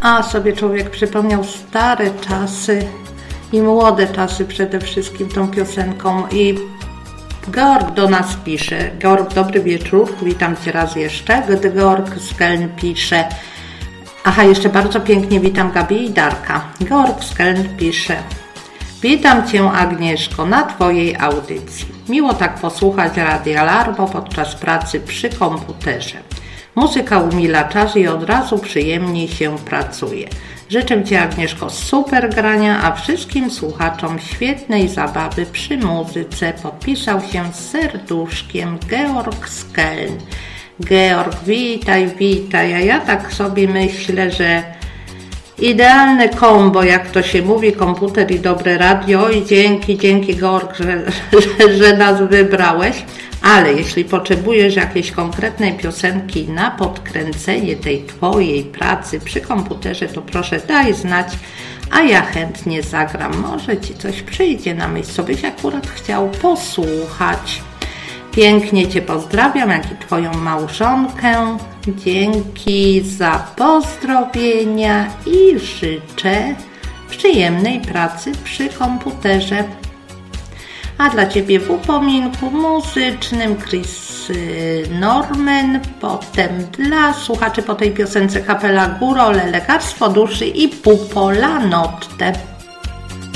A sobie człowiek przypomniał stare czasy i młode czasy przede wszystkim tą piosenką. I Georg do nas pisze. Georg, dobry wieczór, witam Cię raz jeszcze. Georg z Keln pisze. Aha, jeszcze bardzo pięknie witam Gabię i Darka. Georg z Keln pisze. Witam Cię, Agnieszko, na Twojej audycji. Miło tak posłuchać Radia Larbo podczas pracy przy komputerze. Muzyka umila czas i od razu przyjemniej się pracuje. Życzę Ci, Agnieszko, super grania, a wszystkim słuchaczom świetnej zabawy przy muzyce. Podpisał się z serduszkiem Georg z Keln. Georg, witaj, a ja tak sobie myślę, że idealne kombo, jak to się mówi, komputer i dobre radio. I dzięki Georg, że nas wybrałeś. Ale jeśli potrzebujesz jakiejś konkretnej piosenki na podkręcenie tej Twojej pracy przy komputerze, to proszę daj znać, a ja chętnie zagram. Może Ci coś przyjdzie na myśl, co byś akurat chciał posłuchać. Pięknie Cię pozdrawiam, jak i Twoją małżonkę. Dzięki za pozdrowienia i życzę przyjemnej pracy przy komputerze. A dla Ciebie w upominku muzycznym Chris Norman, potem dla słuchaczy po tej piosence Kapela Górole, Lekarstwo duszy i Pupola Notte.